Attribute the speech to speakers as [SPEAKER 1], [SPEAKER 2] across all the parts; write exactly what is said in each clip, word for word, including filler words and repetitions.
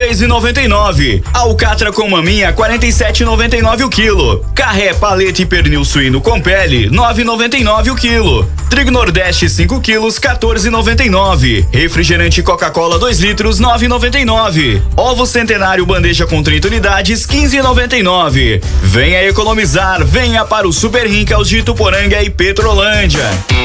[SPEAKER 1] três e noventa e nove. Alcatra com maminha quarenta e sete e noventa e nove o quilo. Carré, paleta e pernil suíno com pele nove e noventa e nove o quilo. Trigo Nordeste cinco quilos quatorze e noventa e nove. Refrigerante Coca-Cola dois litros nove e noventa e nove. Ovo Centenário bandeja com trinta unidades quinze e noventa e nove. Venha economizar, venha para o Super Rincas de Ituporanga e Petrolândia.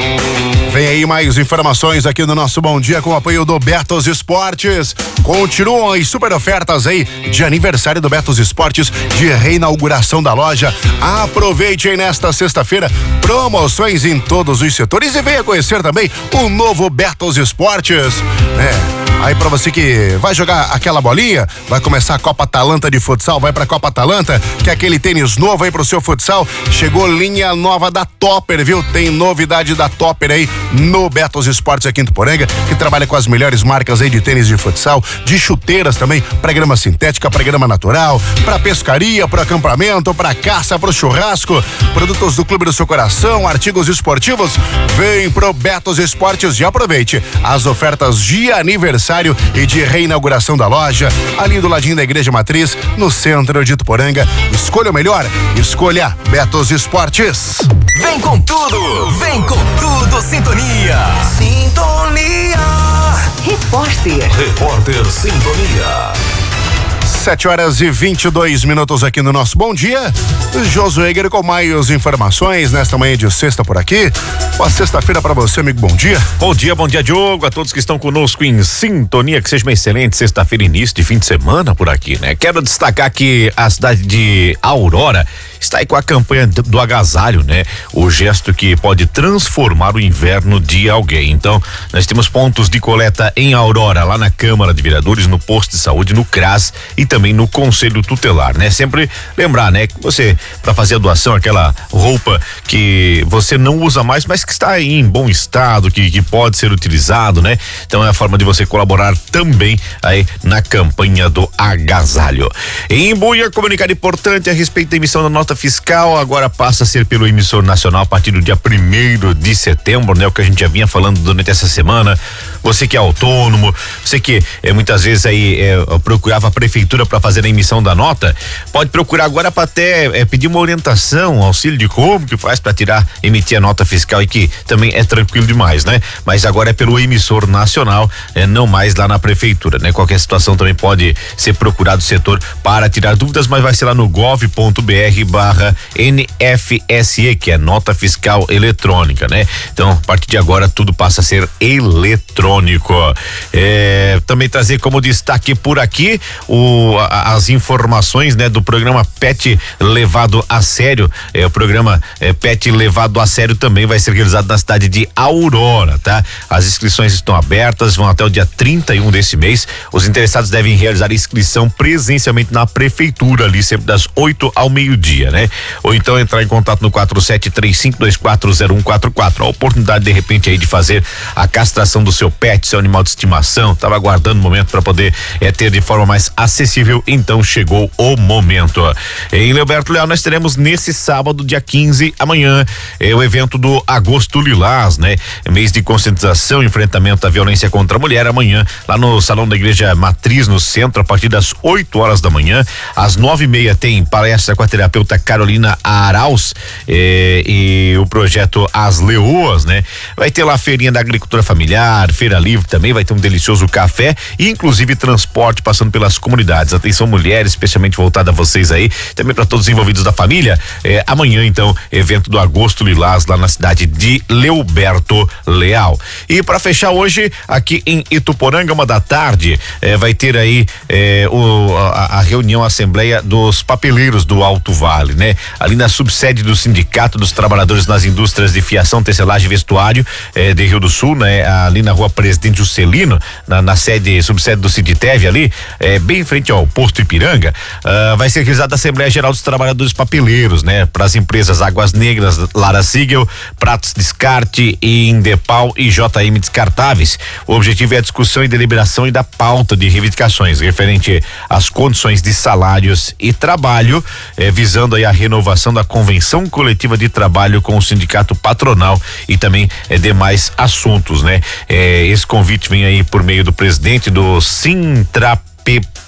[SPEAKER 2] Vem aí mais informações aqui no nosso Bom Dia com o apoio do Betos Esportes. Continuam as super ofertas aí de aniversário do Betos Esportes, de reinauguração da loja. Aproveite aí nesta sexta-feira promoções em todos os setores e venha conhecer também o novo Betos Esportes. É. Aí pra você que vai jogar aquela bolinha, vai começar a Copa Atalanta de futsal, vai pra Copa Atalanta, que é aquele tênis novo aí pro seu futsal. Chegou linha nova da Topper, viu? Tem novidade da Topper aí no Betos Esportes aqui em Ituporanga, que trabalha com as melhores marcas aí de tênis de futsal, de chuteiras também, pra grama sintética, pra grama natural, pra pescaria, pro acampamento, pra caça, pro churrasco, produtos do Clube do Seu Coração, artigos esportivos. Vem pro Betos Esportes e aproveite as ofertas de aniversário e de reinauguração da loja, ali do ladinho da Igreja Matriz, no centro de Ituporanga. Escolha o melhor, escolha Betos Esportes.
[SPEAKER 3] Vem com tudo, vem com tudo, Sintonia. Sintonia.
[SPEAKER 4] Repórter.
[SPEAKER 3] Repórter Sintonia.
[SPEAKER 2] Sete horas e vinte e dois minutos aqui no nosso Bom Dia. Josué Eger com mais informações nesta manhã de sexta por aqui. Boa sexta-feira para você, amigo. Bom dia.
[SPEAKER 5] Bom dia, bom dia, Diogo. A todos que estão conosco em sintonia, que seja uma excelente sexta-feira, início de fim de semana por aqui, né? Quero destacar que a cidade de Aurora está aí com a campanha do agasalho, né? O gesto que pode transformar o inverno de alguém. Então, nós temos pontos de coleta em Aurora, lá na Câmara de Vereadores, no posto de saúde, no CRAS e também no Conselho Tutelar, né? Sempre lembrar, né? Que você, para fazer a doação, aquela roupa que você não usa mais, mas que está aí em bom estado, que, que pode ser utilizado, né? Então é a forma de você colaborar também aí na campanha do agasalho. Em Buia, comunicado importante a respeito da emissão da nota fiscal, agora passa a ser pelo emissor nacional a partir do dia primeiro de setembro, né? O que a gente já vinha falando durante essa semana. Você que é autônomo, você que é, muitas vezes aí é, procurava a prefeitura para fazer a emissão da nota, pode procurar agora para até é, pedir uma orientação, um auxílio de como que faz para tirar, emitir a nota fiscal, e que também é tranquilo demais, né? Mas agora é pelo emissor nacional, é, não mais lá na prefeitura, né? Qualquer situação também pode ser procurado o setor para tirar dúvidas, mas vai ser lá no gov ponto br barra N F S E, que é nota fiscal eletrônica, né? Então, a partir de agora tudo passa a ser eletrônico. É, também trazer como destaque por aqui o, a, as informações, né, do programa Pet Levado a Sério. É, o programa é, Pet Levado a Sério também vai ser realizado na cidade de Aurora, tá? As inscrições estão abertas, vão até o dia trinta e um desse mês. Os interessados devem realizar a inscrição presencialmente na prefeitura, ali sempre das oito ao meio-dia, né? Ou então entrar em contato no quatro sete três cinco dois quatro zero um quatro quatro. A oportunidade de repente aí de fazer a castração do seu pet, seu animal de estimação, tava aguardando o momento para poder é, ter de forma mais acessível, então chegou o momento. Em Leoberto Leal nós teremos nesse sábado, dia quinze, amanhã, é, o evento do Agosto Lilás, né? Mês de conscientização e enfrentamento à violência contra a mulher, amanhã, lá no Salão da Igreja Matriz, no centro, a partir das oito horas da manhã. Às nove e meia tem palestra com a terapeuta Carolina Arauz é, e o projeto As Leoas, né? Vai ter lá a feirinha da agricultura familiar, feira livre também, vai ter um delicioso café e inclusive transporte passando pelas comunidades. Atenção, mulheres, especialmente voltada a vocês aí, também para todos os envolvidos da família. É, amanhã, então, evento do Agosto Lilás lá na cidade de Leoberto Leal. E para fechar hoje, aqui em Ituporanga, uma da tarde, é, vai ter aí é, o, a, a reunião, a assembleia dos papeleiros do Alto Vale, né? Ali na subsede do Sindicato dos Trabalhadores nas Indústrias de Fiação, Tecelagem e Vestuário é, de Rio do Sul, né? Ali na rua Presidente Juscelino, na, na sede, subsede do Sinditev ali, é, bem em frente ao posto Ipiranga, uh, vai ser realizada a Assembleia Geral dos Trabalhadores Papeleiros, né? Para as empresas Águas Negras, Lara Sigel, Pratos Descarte, Indepal e J M Descartáveis. O objetivo é a discussão e deliberação e da pauta de reivindicações referente às condições de salários e trabalho, eh, visando aí a renovação da convenção coletiva de trabalho com o sindicato patronal e também eh, demais assuntos, né? Eh, esse convite vem aí por meio do presidente do Sintrap